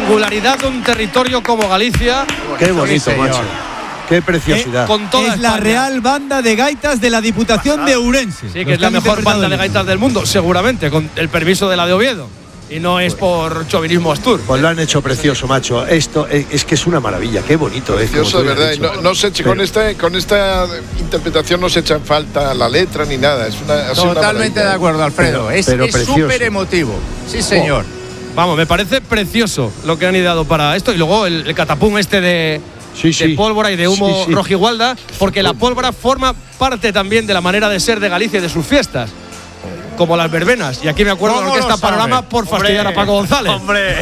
singularidad de un territorio como Galicia. Qué bonito, macho. Qué preciosidad. Con toda es la Real Banda de Gaitas de la Diputación de Ourense. Sí, que es la mejor banda de gaitas del mundo, seguramente, con el permiso de la de Oviedo. Y no es por chauvinismo astur. Pues lo han hecho precioso, macho. Esto es que es una maravilla. Qué bonito es. Precioso, de verdad. No se eche, con esta interpretación no se echa en falta la letra ni nada. Es totalmente de acuerdo, Alfredo. Es súper emotivo. Sí, señor. Vamos, me parece precioso lo que han ideado para esto. Y luego el catapum este de pólvora y de humo rojigualda, porque la pólvora forma parte también de la manera de ser de Galicia y de sus fiestas. Como las verbenas. Y aquí me acuerdo de la orquesta Panorama por fastidiar a Paco González. ¡Hombre!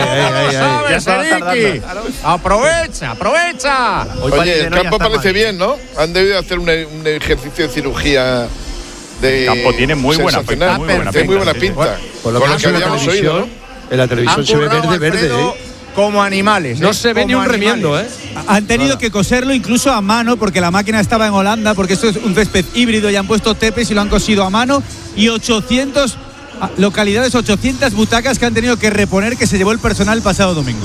¡Aprovecha! Oye, el campo parece bien, ¿no? Han debido hacer un ejercicio de cirugía. El campo tiene muy buena pinta. Muy buena pinta. Por lo que habíamos oído, en la televisión se ve verde. Como animales. No se ve ni un remiendo, ¿eh? Han tenido que coserlo incluso a mano porque la máquina estaba en Holanda, porque esto es un césped híbrido y han puesto tepes y lo han cosido a mano. Y 800 localidades, 800 butacas que han tenido que reponer, que se llevó el personal el pasado domingo.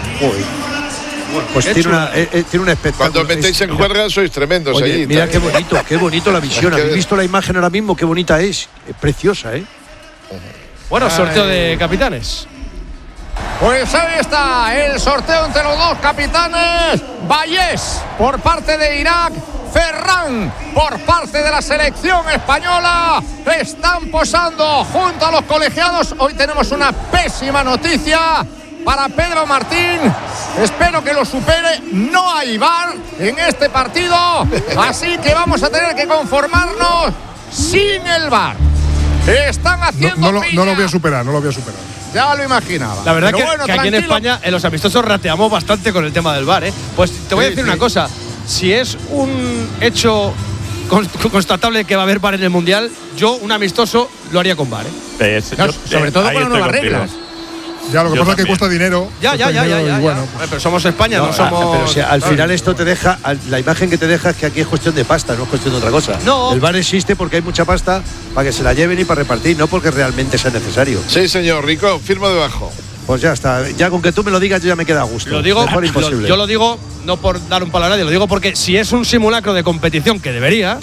Bueno, pues tiene un espectáculo. Cuando metéis en juerga sois tremendos. Oye, allí. Mira qué bonito la visión. ¿Habéis visto la imagen ahora mismo? Qué bonita es. Es preciosa, ¿eh? Bueno, sorteo de capitanes. Pues ahí está el sorteo entre los dos capitanes. Vallés por parte de Irak, Ferran por parte de la selección española. Están posando junto a los colegiados. Hoy tenemos una pésima noticia para Pedro Martín. Espero que lo supere. No hay VAR en este partido, así que vamos a tener que conformarnos sin el VAR. Están haciendo no lo voy a superar. Ya lo imaginaba. La verdad que aquí en España, en los amistosos, rateamos bastante con el tema del VAR, ¿eh? Pues te voy a decir una cosa. Si es un hecho constatable que va a haber VAR en el Mundial, yo, un amistoso, lo haría con VAR, ¿eh? Sobre todo con las nuevas reglas. Ya, lo que pasa es que cuesta dinero. Ya. Bueno, pero somos España, no somos. Pero si al final esto te deja, la imagen que te deja es que aquí es cuestión de pasta, no es cuestión de otra cosa. No. El VAR existe porque hay mucha pasta para que se la lleven y para repartir, no porque realmente sea necesario. Sí, señor, Rico, firmo debajo. Pues ya está, ya con que tú me lo digas yo ya me queda a gusto. Lo digo, mejor imposible. Yo lo digo no por dar un palo a nadie, lo digo porque si es un simulacro de competición, que debería,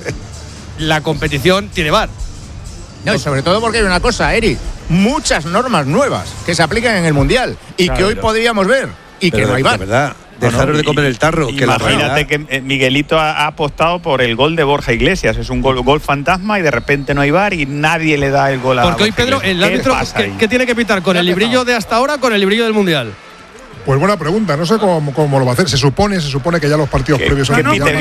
la competición tiene VAR. No, y sobre todo porque hay una cosa, Eric, muchas normas nuevas que se aplican en el Mundial y que hoy podríamos ver y que no hay VAR. De verdad, dejaros de comer el tarro. Imagínate que Miguelito ha apostado por el gol de Borja Iglesias. Es un gol fantasma y de repente no hay VAR y nadie le da el gol a Porque hoy, Pedro, el árbitro, ¿qué tiene que pitar? ¿Con el librillo de hasta ahora o con el librillo del Mundial? Pues buena pregunta, no sé cómo lo va a hacer. Se supone que ya los partidos previos que pite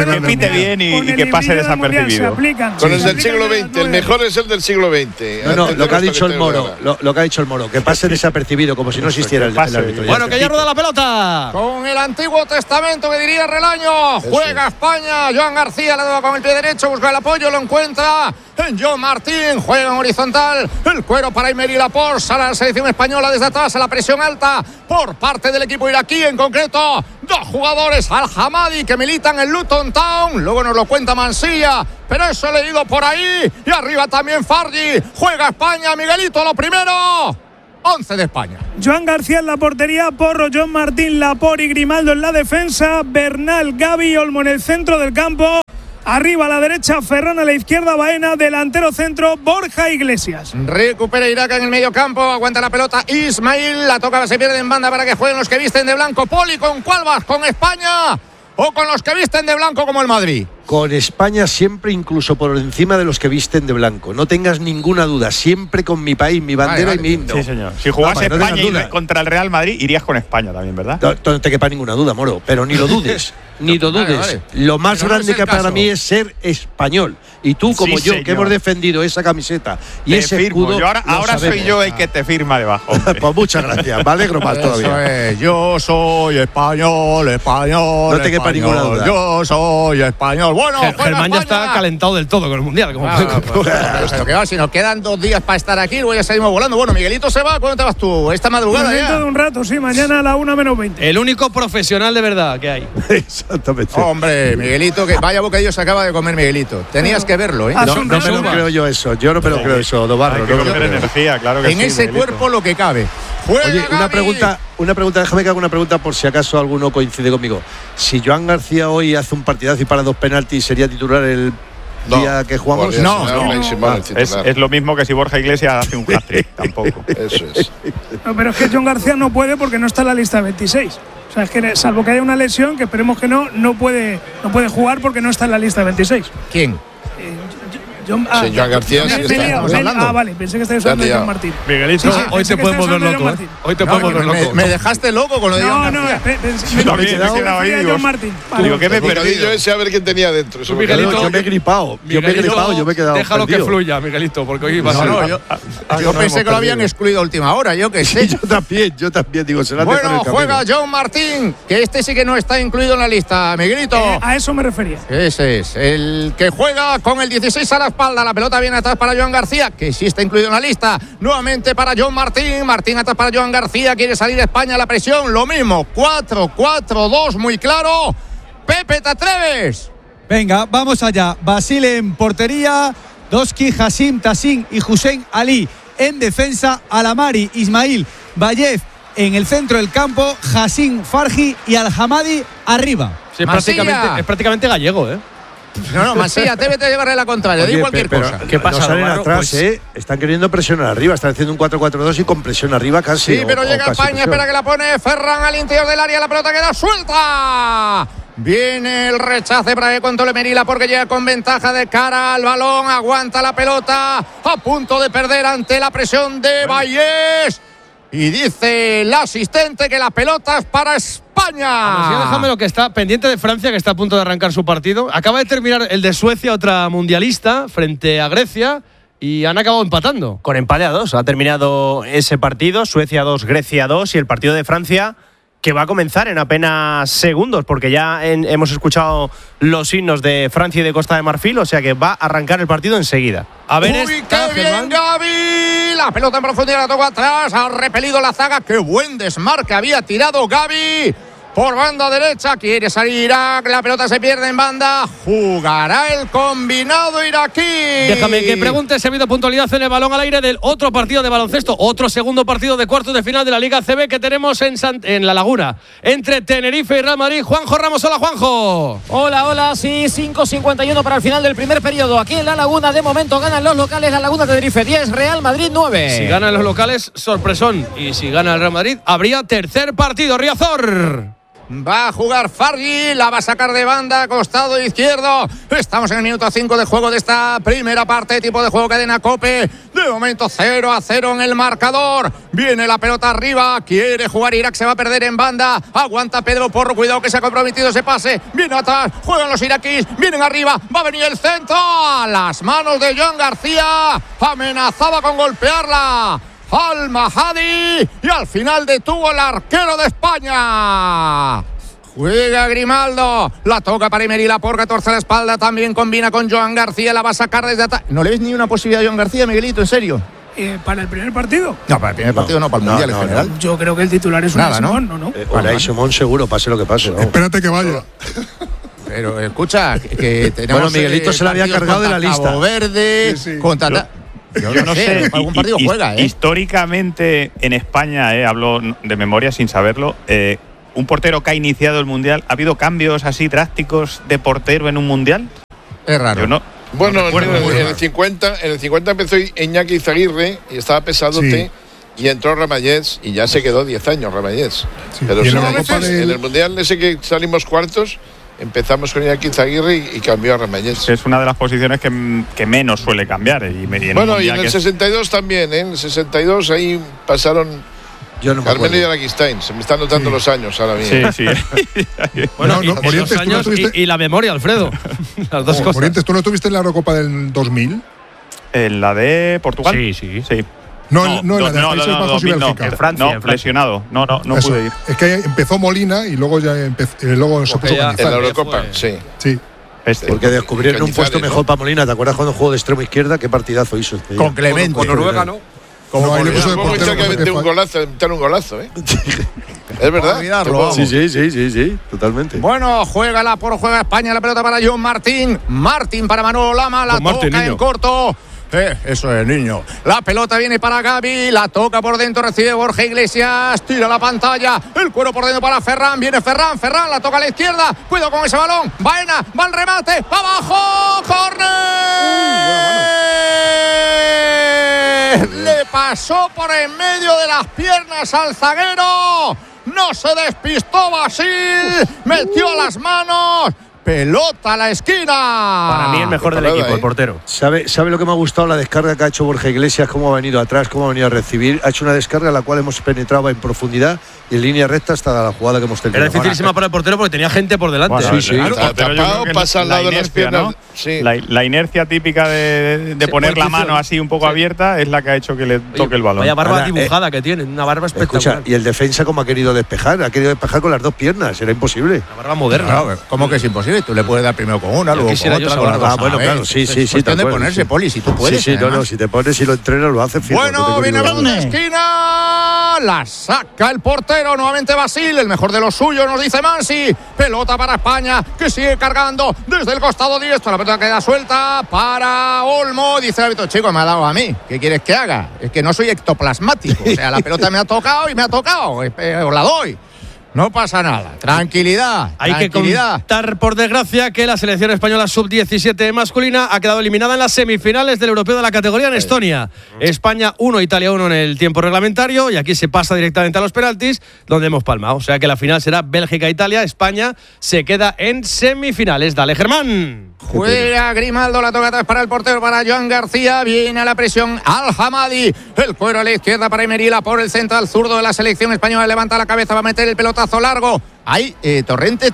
bien y que pase desapercibido. Con el del siglo XX, el mejor es el del siglo XX. No, lo que ha dicho el Moro, lo que ha dicho el Moro, que pase desapercibido, como si no existiera el árbitro. Bueno, que ya rueda la pelota. Con el Antiguo Testamento, que diría Relaño. Juega España, Joan García le da con el pie derecho, busca el apoyo, lo encuentra. John Martín juega en horizontal. El cuero para Emery Laporte. Sale a la selección española desde atrás a la presión alta por parte del equipo iraquí. En concreto, dos jugadores, Al-Hamadi, que militan en Luton Town. Luego nos lo cuenta Mansilla, pero eso he leído por ahí. Y arriba también Fargi. Juega España, Miguelito, lo primero. 11 de España. Joan García en la portería, Porro, John Martín, Laporte y Grimaldo en la defensa. Bernal, Gavi y Olmo en el centro del campo. Arriba a la derecha, Ferran, a la izquierda, Baena, delantero centro, Borja Iglesias. Recupera Irak en el medio campo, aguanta la pelota Ismail, la toca, se pierde en banda para que jueguen los que visten de blanco. Poli, ¿con cuál vas? ¿Con España o con los que visten de blanco como el Madrid? Con España siempre, incluso por encima de los que visten de blanco. No tengas ninguna duda, siempre con mi país, mi bandera y mi himno. Sí, señor. Si jugase España contra el Real Madrid, irías con España también, ¿verdad? No te quepa ninguna duda, Moro, pero ni lo dudes. Ni lo dudes. Vale. Lo más grande que para mí es ser español. Y tú, como yo, señor, que hemos defendido esa camiseta y ese escudo. Ahora soy yo el que te firma debajo. Pues muchas gracias. Me alegro más todavía. Yo soy español. No te quepa ninguna duda. Yo soy español. Bueno, Germán ya está calentado del todo con el Mundial. Esto que va, si nos quedan 2 días para estar aquí, luego ya salimos volando. Bueno, Miguelito se va. ¿Cuándo te vas tú? ¿Esta madrugada ya? Dentro de un rato, sí. Mañana a la 1:20. El único profesional de verdad que hay. Exactamente. Hombre, Miguelito, que vaya bocadillo se acaba de comer Miguelito. Tenías que verlo, ¿eh? No me lo creo yo eso. Yo no me lo creo eso, Dobarro. Hay que coger energía, claro que en sí, ese Miguelito. cuerpo lo que cabe. Oye, una pregunta, déjame que haga una pregunta por si acaso alguno coincide conmigo. Si Joan García hoy hace un partidazo y para 2 penaltis, ¿sería titular el día que jugamos? Es lo mismo que si Borja Iglesias hace un hat-trick, tampoco. Eso es. No, pero es que Joan García no puede porque no está en la lista 26. O sea, es que salvo que haya una lesión, que esperemos que no puede jugar porque no está en la lista 26. ¿Quién? Joan García sí está. Vale, pensé que estabas hablando de Joan Martín. Miguelito, hoy te podemos ver loco. Hoy te podemos ver loco. Me dejaste loco con lo de Joan García. Me he quedado ahí, digo, Joan Martín. Digo, ¿qué me he perdido? Ese a ver quién tenía dentro. Yo me he gripado. Yo me he quedado déjalo perdido. que fluya, Miguelito, porque hoy va a ser… Yo pensé que lo habían excluido a última hora, yo qué sé. Yo también digo, se la Bueno, juega Joan Martín, que este sí que no está incluido en la lista, Miguelito. A eso me refería. Ese es, el que juega con el 16 a la espalda. La pelota viene atrás para Joan García, que sí está incluido en la lista. Nuevamente para Joan Martín. Martín atrás para Joan García. Quiere salir de España a la presión. Lo mismo, 4-4-2, muy claro. Pepe, ¿te atreves? Venga, vamos allá. Basile en portería, Doski, Hassim, Tassin y Hussein Ali en defensa. Alamari, Ismail, Bayez en el centro del campo, Hassim, Farji y Al-Hamadi arriba. Sí, es prácticamente gallego, ¿eh? No, Masilla, atrévete a llevarle la contraria. Di cualquier cosa. ¿Qué pasa? No salen atrás, Están queriendo presionar arriba. Están haciendo un 4-4-2 y con presión arriba casi. Sí, pero llega España, espera que la pone Ferran al interior del área. La pelota queda suelta. Viene el rechace para que controle Merila porque llega con ventaja de cara al balón. Aguanta la pelota. A punto de perder ante la presión de Vallés. Y dice el asistente que la pelota es para España. Déjame lo que está pendiente de Francia, que está a punto de arrancar su partido. Acaba de terminar el de Suecia, otra mundialista, frente a Grecia, y han acabado empatando. Con empate a 2 ha terminado ese partido. Suecia 2, Grecia 2, y el partido de Francia, que va a comenzar en apenas segundos, porque ya hemos escuchado los himnos de Francia y de Costa de Marfil, o sea que va a arrancar el partido enseguida. A ver, ¡uy, qué bien, Gavi! La pelota en profundidad la toca atrás, ha repelido la zaga. ¡Qué buen desmarque había tirado Gavi! Por banda derecha, quiere salir Irak, la pelota se pierde en banda, jugará el combinado iraquí. Déjame que pregunte si ha habido puntualidad en el balón al aire del otro partido de baloncesto, otro segundo partido de cuartos de final de la Liga ACB que tenemos en La Laguna, entre Tenerife y Real Madrid. Juanjo Ramos, hola Juanjo. Hola, sí, 5:51 para el final del primer periodo. Aquí en La Laguna, de momento ganan los locales, La Laguna Tenerife 10, Real Madrid 9. Si ganan los locales, sorpresón, y si gana el Real Madrid, habría tercer partido. Riazor. Va a jugar Fargi, la va a sacar de banda, costado izquierdo. Estamos en el minuto 5 de juego de esta primera parte, tipo de juego cadena COPE. De momento 0-0 en el marcador. Viene la pelota arriba, quiere jugar Irak, se va a perder en banda. Aguanta Pedro Porro, cuidado que se ha comprometido ese pase. Viene atrás, juegan los iraquíes, vienen arriba, va a venir el centro. A las manos de Joan García, amenazaba con golpearla Al-Mahadi y al final detuvo el arquero de España. Juega Grimaldo, la toca para Emery Laporte, torce la espalda, también combina con Joan García, la va a sacar desde atrás. ¿No le ves ni una posibilidad a Joan García, Miguelito, en serio? ¿Para el primer partido? No, para el primer partido no, para el mundial en general. Yo creo que el titular es Unai Simón, ¿no? Para Simón seguro, pase lo que pase. Espérate que vaya. Pero escucha, que tenemos. Bueno, Miguelito se la había cargado de la lista. Cabo Verde, contra. Yo no sé, algún partido juega, Históricamente en España, hablo de memoria sin saberlo, un portero que ha iniciado el Mundial, ¿ha habido cambios así drásticos de portero en un Mundial? Es raro. Yo no. Bueno, en el 50 empezó Iñaki Izaguirre y estaba pesadote. Sí. Y entró Ramallés y ya se quedó 10 años Ramallés. Sí. Pero en el Mundial ese que salimos cuartos, empezamos con Iñaki Izaguirre y cambió a Ramallés. Es una de las posiciones que menos suele cambiar. Y en el 62 también, En el 62 ahí pasaron Carmelo y Araquistain. Se me están notando los años ahora mismo. Sí. Bueno, los años y la memoria, Alfredo. Las dos cosas. Morientes, ¿tú no estuviste en la Eurocopa del 2000? ¿En la de Portugal? Sí. No, en la de Países Bajos y Bélgica. En Francia. Lesionado. No pude ir. Es que empezó Molina y luego se puso en la Eurocopa, sí. Porque descubrieron un puesto mejor para Molina. ¿Te acuerdas cuando jugó de extremo izquierda? ¿Qué partidazo hizo este con Clemente. Con Noruega, ¿no? Como ahí le puso de portero. Que meter un golazo, Es verdad. Sí, totalmente. Bueno, juega España, la pelota para John Martín. Martín para Manolo Lama, la toca en corto. Eso es, niño. La pelota viene para Gavi, la toca por dentro, recibe Borja Iglesias, tira la pantalla, el cuero por dentro para Ferran, viene Ferran, la toca a la izquierda, cuidado con ese balón, Baena, va al remate, abajo, córner. Le pasó por en medio de las piernas al zaguero, no se despistó Basil, metió las manos. Pelota a la esquina. Para mí el mejor del equipo, el portero. ¿Sabe lo que me ha gustado? La descarga que ha hecho Borja Iglesias, cómo ha venido atrás, cómo ha venido a recibir. Ha hecho una descarga en la cual hemos penetrado en profundidad y en línea recta hasta la jugada que hemos tenido. Era dificilísima para el portero porque tenía gente por delante. Bueno, sí. Tapado, pasa al lado de las piernas. ¿No? Sí. La inercia típica de poner la mano así un poco abierta es la que ha hecho que le toque el balón. Vaya barba dibujada que tiene, una barba espectacular. Escucha, y el defensa cómo ha querido despejar. Ha querido despejar con las dos piernas. Era imposible. La barba moderna. Claro, ¿cómo que es imposible? Tú le puedes dar primero con una, luego con otra. Bueno, claro, sí. Cuestión de ponerse, Poli, si tú puedes. Sí, no, si te pones y lo entrenas, lo haces. Bueno, viene a la esquina, la saca el portero, nuevamente Basil, el mejor de los suyos, nos dice Mansi. Pelota para España, que sigue cargando desde el costado diestro, la pelota queda suelta para Olmo, dice el árbitro, chico, me ha dado a mí, ¿qué quieres que haga? Es que no soy ectoplasmático, o sea, la pelota me ha tocado, os la doy. No pasa nada. Tranquilidad. Hay que contar, por desgracia, que la selección española sub-17 masculina ha quedado eliminada en las semifinales del europeo de la categoría en Estonia. España 1, Italia 1 en el tiempo reglamentario y aquí se pasa directamente a los penaltis, donde hemos palmado. O sea que la final será Bélgica-Italia. España se queda en semifinales. Dale, Germán. Juega Grimaldo, la toca atrás para el portero, para Joan García, viene a la presión Al-Hamadi, el cuero a la izquierda para Emerila por el central zurdo de la selección española, levanta la cabeza, va a meter el pelotazo largo. Hay, Torrente,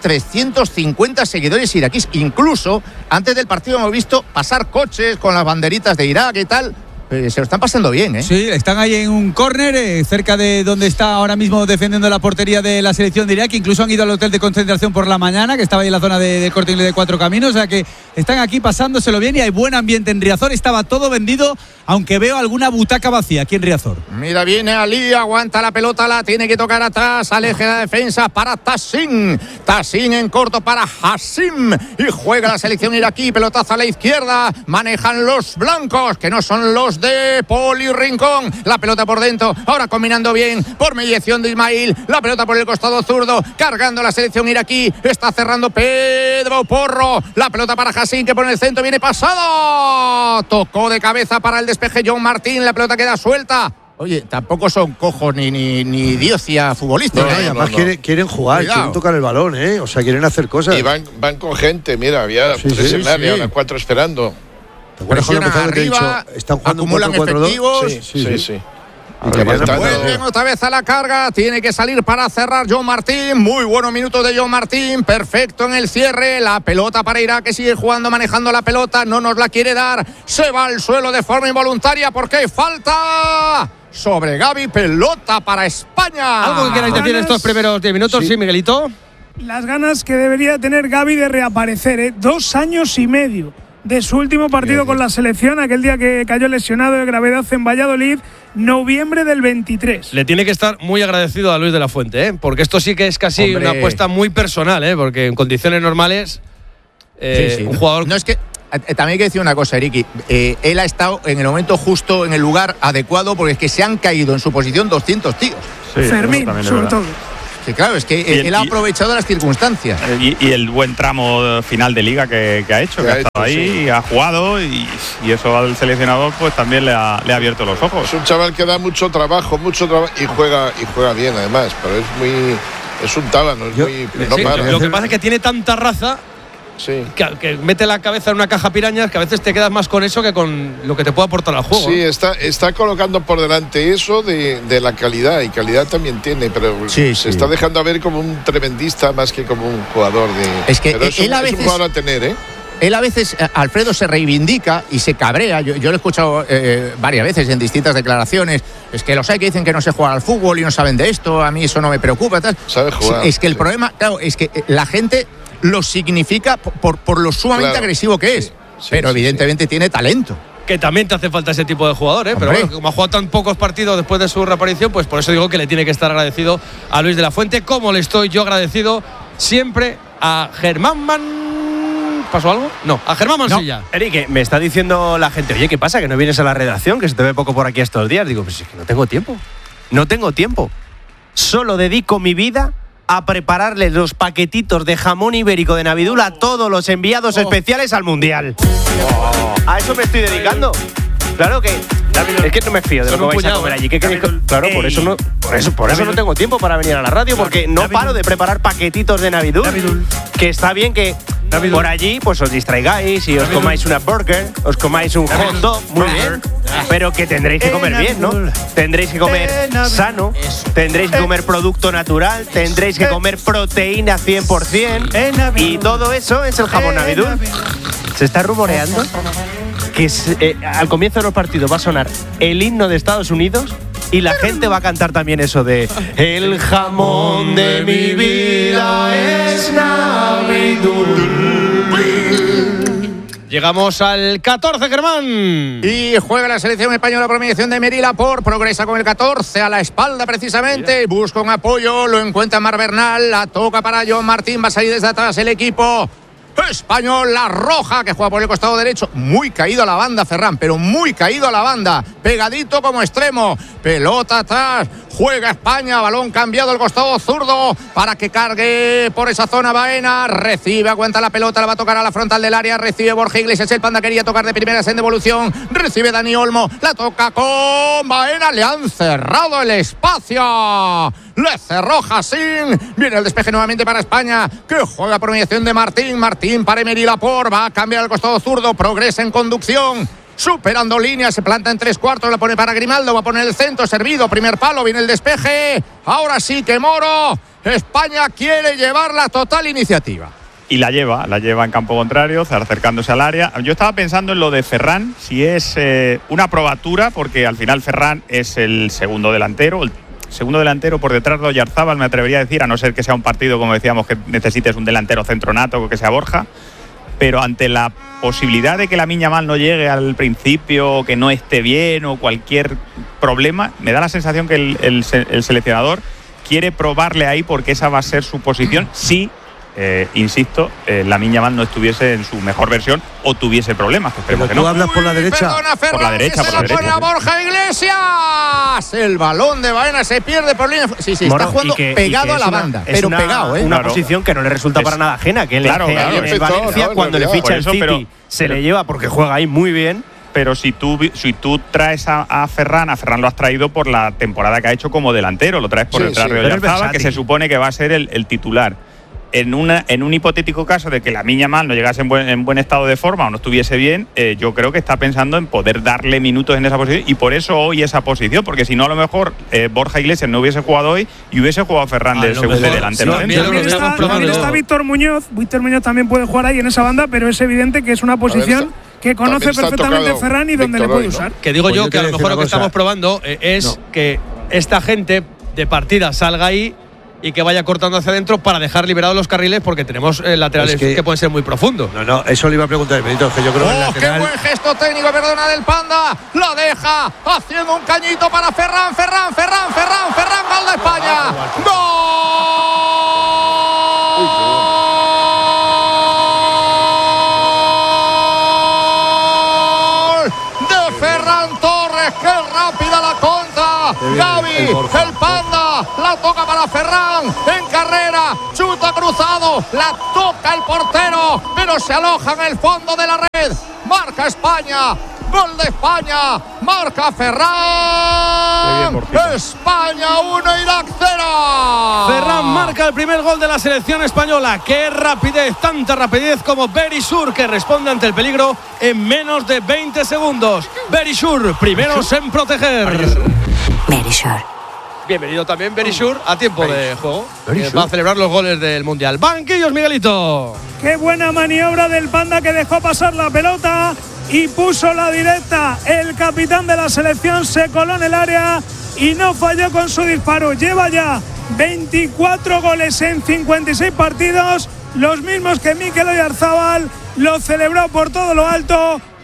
350 seguidores iraquíes, incluso antes del partido hemos visto pasar coches con las banderitas de Irak y tal. Se lo están pasando bien, ¿eh? Sí, están ahí en un córner, cerca de donde está ahora mismo defendiendo la portería de la selección de Irak. Incluso han ido al hotel de concentración por la mañana, que estaba ahí en la zona de Corte Inglés de Cuatro Caminos. O sea que están aquí pasándoselo bien y hay buen ambiente en Riazor. Estaba todo vendido, aunque veo alguna butaca vacía aquí en Riazor. Mira, viene Ali, aguanta la pelota, la tiene que tocar atrás, aleje la defensa para Tassin. Tassin en corto para Hassim. Y juega la selección iraquí, pelotazo a la izquierda. Manejan los blancos, que no son los de Poli Rincón, la pelota por dentro, ahora combinando bien por mediación de Ismail, la pelota por el costado zurdo, cargando la selección iraquí, está cerrando Pedro Porro, la pelota para Hassim, que por el centro viene pasado, tocó de cabeza para el despeje John Martín, la pelota queda suelta. Oye, tampoco son cojos ni diocia futbolistas. No, además quieren jugar, quieren tocar el balón, o sea, quieren hacer cosas. Y van con gente, mira, había tres en área, ahora 4 esperando. Presionan arriba, están jugando acumulan efectivos. Sí. Vuelven otra vez a la carga, tiene que salir para cerrar John Martín, muy buenos minutos de John Martín, perfecto en el cierre, la pelota para Irak, que sigue jugando, manejando la pelota, no nos la quiere dar, se va al suelo de forma involuntaria porque hay falta sobre Gavi, pelota para España. ¿Algo que queráis decir en estos primeros 10 minutos? Sí, Miguelito. Las ganas que debería tener Gavi de reaparecer, 2 años y medio de su último partido con la selección, aquel día que cayó lesionado de gravedad en Valladolid, noviembre del 23. Le tiene que estar muy agradecido a Luis de la Fuente, porque esto sí que es casi una apuesta muy personal, porque en condiciones normales un jugador... No, es que también hay que decir una cosa, Eriki, él ha estado en el momento justo, en el lugar adecuado, porque es que se han caído en su posición 200 tíos. Sí, Fermín, sobre todo. Sí, claro, es que él ha aprovechado las circunstancias. Y el buen tramo final de liga que ha hecho, que ha estado ahí, ha jugado y eso al seleccionador pues también le ha abierto los ojos. Es un chaval que da mucho trabajo y juega bien además, pero es un tábano, no para. Lo que pasa es que tiene tanta raza. Sí. Que mete la cabeza en una caja pirañas, que a veces te quedas más con eso que con lo que te puede aportar al juego. Sí, está colocando por delante eso de la calidad, y calidad también tiene, pero se está dejando a ver como un tremendista más que como un jugador de... Es que pero es un jugador a tener, Él a veces, Alfredo, se reivindica y se cabrea. Yo lo he escuchado varias veces en distintas declaraciones. Es que los hay que dicen que no sé jugar al fútbol y no saben de esto, a mí eso no me preocupa. Tal. Sabe jugar. Es que el problema, claro, es que la gente lo significa por lo sumamente agresivo que es. Pero evidentemente tiene talento. que también te hace falta ese tipo de jugador, pero bueno, como ha jugado tan pocos partidos después de su reaparición, pues por eso digo que le tiene que estar agradecido a Luis de la Fuente, como le estoy yo agradecido siempre a Germán ¿Pasó algo? No, a Germán Mansilla. No. Eric, me está diciendo la gente, oye, ¿qué pasa? Que no vienes a la redacción, que se te ve poco por aquí estos días. Digo, pues es que no tengo tiempo. No tengo tiempo. Solo dedico mi vida a prepararles los paquetitos de jamón ibérico de Navidul a todos los enviados especiales al Mundial. A eso me estoy dedicando. Claro que es que no me fío de lo que vais a comer allí. ¿Qué queréis? Claro, por eso no tengo tiempo para venir a la radio, porque no paro de preparar paquetitos de Navidul. Que está bien que por allí pues os distraigáis y os comáis una burger, os comáis un hot dog, muy bien. Pero que tendréis que comer bien, ¿no? Tendréis que comer sano, tendréis que comer producto natural, tendréis que comer proteína 100%. Y todo eso es el jamón Navidul. Se está rumoreando que al comienzo de los partidos va a sonar el himno de Estados Unidos y la gente va a cantar también eso de el jamón de mi vida es Navidul. Llegamos al 14, Germán. Y juega la selección española por mediación de Emery Laporte. Progresa con el 14 a la espalda precisamente. Mira. Busca un apoyo, lo encuentra Mar Bernal. La toca para John Martín. Va a salir desde atrás el equipo español, la roja, que juega por el costado derecho. Muy caído a la banda, Ferran, pero muy caído a la banda. Pegadito como extremo. Pelota atrás. Juega España. Balón cambiado al costado zurdo para que cargue por esa zona Baena. Recibe, aguanta la pelota. La va a tocar a la frontal del área. Recibe Borja Iglesias. El Panda quería tocar de primeras en devolución. Recibe Dani Olmo. La toca con Baena. Le han cerrado el espacio. Le cerró Jacín. Viene el despeje nuevamente para España, que juega por mediación de Martín. Martín para Emery Laporte. Va a cambiar al costado zurdo. Progresa en conducción. Superando líneas, se planta en 3/4, la pone para Grimaldo, va a poner el centro, servido, primer palo, viene el despeje. Ahora sí que Moro. España quiere llevar la total iniciativa. Y la lleva en campo contrario, acercándose al área. Yo estaba pensando en lo de Ferran, si es una probatura, porque al final Ferran es el segundo delantero por detrás de Oyarzábal, me atrevería a decir, a no ser que sea un partido, como decíamos, que necesites un delantero centronato, que sea Borja. Pero ante la posibilidad de que Lamine Yamal no llegue al principio, que no esté bien o cualquier problema, me da la sensación que el seleccionador quiere probarle ahí, porque esa va a ser su posición si, insisto, Lamine Yamal no estuviese en su mejor versión o tuviese problemas. Pero tú hablas por la derecha. Perdona, Ferran, por la derecha. Pone a Borja Iglesias. El balón de Baena se pierde por línea. Sí, está jugando pegado a la banda. Pero pegado, Una posición que no le resulta para nada ajena. Que en Valencia, cuando le ficha el City, se le lleva porque juega ahí muy bien. Pero si tú traes a Ferran lo has traído por la temporada que ha hecho como delantero. Lo traes por detrás de Oyarzábal, que se supone que va a ser el titular. En un hipotético caso de que Lamine Yamal no llegase en buen estado de forma o no estuviese bien, yo creo que está pensando en poder darle minutos en esa posición, y por eso hoy esa posición, porque si no, a lo mejor Borja Iglesias no hubiese jugado hoy y hubiese jugado Ferran de segundo delantero. También está Víctor Muñoz. Víctor Muñoz también puede jugar ahí en esa banda, pero es evidente que es una posición que conoce perfectamente Ferran y donde le puede usar. Que digo yo que a lo mejor lo que estamos probando es que esta gente de partida salga ahí y que vaya cortando hacia adentro para dejar liberados los carriles, porque tenemos laterales que pueden ser muy profundos. No, eso le iba a preguntar, Benito, que yo creo que el lateral… ¡Qué buen gesto técnico, perdona, del Panda! La deja haciendo un cañito para Ferran, gol de España. ¡Gol de Ferran Torres! ¡Qué rápida la contra! Gavi, el Panda, la toca para Ferran, en carrera, chuta cruzado, la toca el portero, pero se aloja en el fondo de la red. Marca España, gol de España, marca Ferran. España 1, Irak 0. Ferran marca el primer gol de la selección española. ¡Qué rapidez! Tanta rapidez como Berisur, que responde ante el peligro en menos de 20 segundos. Berisur, primeros en proteger. Berisur. Bienvenido también Berisur a tiempo de juego. Va a celebrar los goles del Mundial. Banquillos, Miguelito. Qué buena maniobra del Panda, que dejó pasar la pelota y puso la directa. El capitán de la selección se coló en el área y no falló con su disparo. Lleva ya 24 goles en 56 partidos, los mismos que Mikel Oyarzábal. Lo celebró por todo lo alto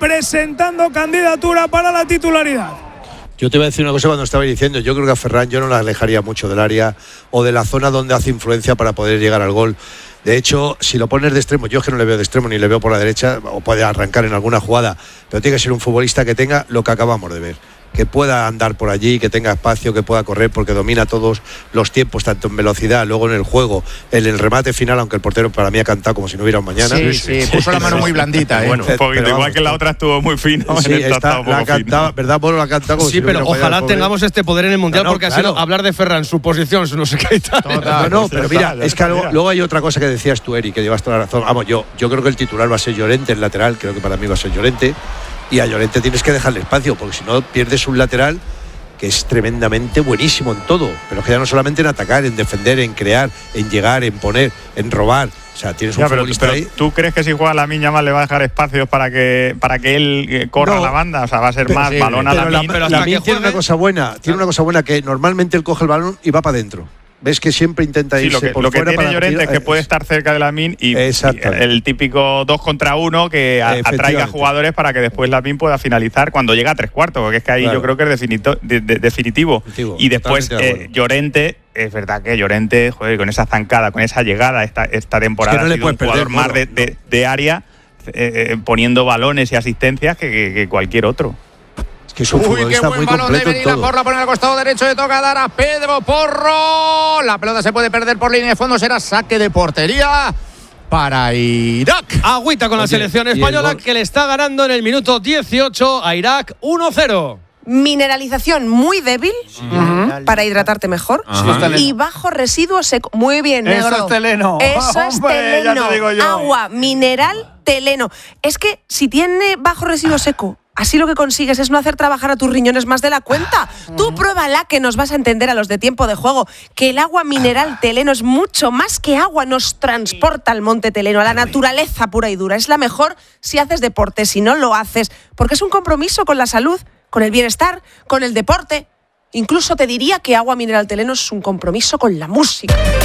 presentando candidatura para la titularidad. Yo te voy a decir una cosa cuando estaba diciendo, yo creo que a Ferran yo no la alejaría mucho del área o de la zona donde hace influencia para poder llegar al gol. De hecho, si lo pones de extremo, yo es que no le veo de extremo ni le veo por la derecha, o puede arrancar en alguna jugada, pero tiene que ser un futbolista que tenga lo que acabamos de ver, que pueda andar por allí, que tenga espacio, que pueda correr, porque domina todos los tiempos, tanto en velocidad, luego en el juego, en el remate final, aunque el portero para mí ha cantado como si no hubiera un mañana. Sí, puso la mano muy blandita. Bueno, un poquito, igual que la otra estuvo muy fino. Sí, la ha cantado, ¿verdad? Bueno, la ha cantado como sí, si pero ojalá tengamos este poder en el Mundial, porque ha sido hablar de Ferran, su posición, su no sé qué y tal. No, pero mira, es que luego hay otra cosa que decías tú, Eri, que llevas toda la razón. Vamos, yo creo que el titular va a ser Llorente, el lateral, creo que para mí va a ser Llorente. Y a Llorente tienes que dejarle espacio, porque si no pierdes un lateral que es tremendamente buenísimo en todo, pero que ya no solamente en atacar, en defender, en crear, en llegar, en poner, en robar. O sea, tienes un futbolista ahí. ¿Tú crees que si juega Lamine Yamal le va a dejar espacios para que él corra la banda? O sea, va a ser más balón a Lamine. Pero Lamine tiene una cosa buena, que normalmente él coge el balón y va para adentro. Ves que siempre intenta irse por fuera. Lo que tiene Llorente es que puede estar cerca de Lamine y el típico 2 contra 1 que atraiga jugadores para que después Lamine pueda finalizar cuando llega a 3/4, porque es que ahí yo creo que es definitivo. Y después Llorente, es verdad que Llorente, joder, con esa zancada, con esa llegada esta temporada, es que no ha sido un jugador más de área, poniendo balones y asistencias que cualquier otro. Que es un futbolista muy completo en todo. Porro pone al costado derecho, le toca dar a Pedro Porro. La pelota se puede perder por línea de fondo, será saque de portería para Irak. Agüita con la selección española, que le está ganando en el minuto 18 a Irak 1-0. Mineralización muy débil para hidratarte mejor y bajo residuo seco. Muy bien, negro. Eso es teleno. Eso es teleno. Ya te digo yo. Agua mineral teleno. Es que si tiene bajo residuo seco, así lo que consigues es no hacer trabajar a tus riñones más de la cuenta. Tú pruébala, que nos vas a entender a los de Tiempo de Juego que el agua mineral teleno es mucho más que agua. Nos transporta al monte teleno, a la naturaleza pura y dura. Es la mejor si haces deporte, si no lo haces, porque es un compromiso con la salud, con el bienestar, con el deporte. Incluso te diría que agua mineral teleno es un compromiso con la música.